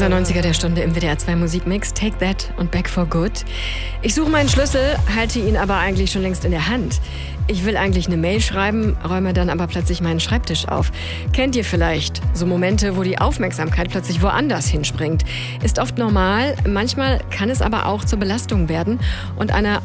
Unser 90er der Stunde im WDR 2 Musikmix, Take That und Back for Good. Ich suche meinen Schlüssel, halte ihn aber eigentlich schon längst in der Hand. Ich will eigentlich eine Mail schreiben, räume dann aber plötzlich meinen Schreibtisch auf. Kennt ihr vielleicht so Momente, wo die Aufmerksamkeit plötzlich woanders hinspringt? Ist oft normal, manchmal kann es aber auch zur Belastung werden und eine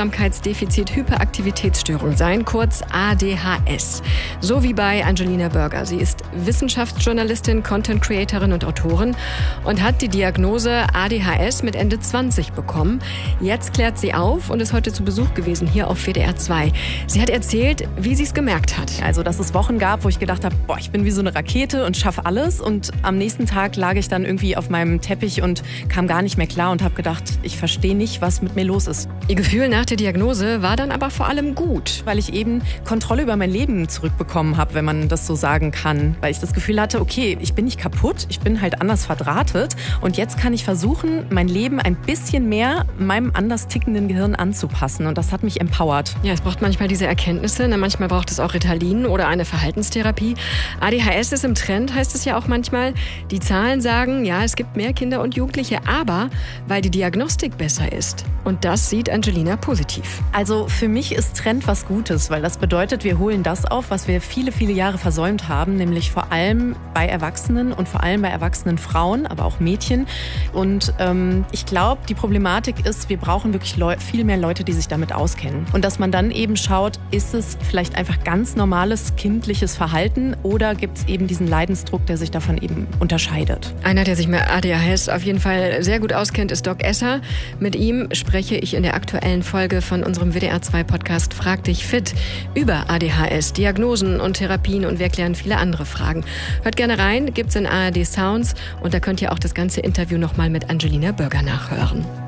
Aufmerksamkeitsdefizit-Hyperaktivitätsstörung sein, kurz ADHS. So wie bei Angelina Burger. Sie ist Wissenschaftsjournalistin, Content-Creatorin und Autorin und hat die Diagnose ADHS mit Ende 20 bekommen. Jetzt klärt sie auf und ist heute zu Besuch gewesen hier auf WDR 2. Sie hat erzählt, wie sie es gemerkt hat. Also, dass es Wochen gab, wo ich gedacht habe, ich bin wie so eine Rakete und schaffe alles. Und am nächsten Tag lag ich dann irgendwie auf meinem Teppich und kam gar nicht mehr klar und habe gedacht, ich verstehe nicht, was mit mir los ist. Ihr Gefühl nach der Diagnose war dann aber vor allem gut. Weil ich eben Kontrolle über mein Leben zurückbekommen habe, wenn man das so sagen kann. Weil ich das Gefühl hatte, okay, ich bin nicht kaputt, ich bin halt anders verdrahtet. Und jetzt kann ich versuchen, mein Leben ein bisschen mehr meinem anders tickenden Gehirn anzupassen. Und das hat mich empowert. Ja, es braucht manchmal diese Erkenntnisse. Manchmal braucht es auch Ritalin oder eine Verhaltenstherapie. ADHS ist im Trend, heißt es ja auch manchmal. Die Zahlen sagen, ja, es gibt mehr Kinder und Jugendliche, aber weil die Diagnostik besser ist. Und das sieht Angelina positiv. Also für mich ist Trend was Gutes, weil das bedeutet, wir holen das auf, was wir viele, viele Jahre versäumt haben, nämlich vor allem bei Erwachsenen und vor allem bei erwachsenen Frauen, aber auch Mädchen. Und ich glaube, die Problematik ist, wir brauchen wirklich viel mehr Leute, die sich damit auskennen. Und dass man dann eben schaut, ist es vielleicht einfach ganz normales kindliches Verhalten oder gibt es eben diesen Leidensdruck, der sich davon eben unterscheidet? Einer, der sich mit ADHS auf jeden Fall sehr gut auskennt, ist Doc Esser. Mit ihm spreche ich in der aktuellen Folge von unserem WDR 2 Podcast Frag dich fit über ADHS, Diagnosen und Therapien und wir klären viele andere Fragen. Hört gerne rein, gibt's in ARD Sounds und da könnt ihr auch das ganze Interview nochmal mit Angelina Burger nachhören.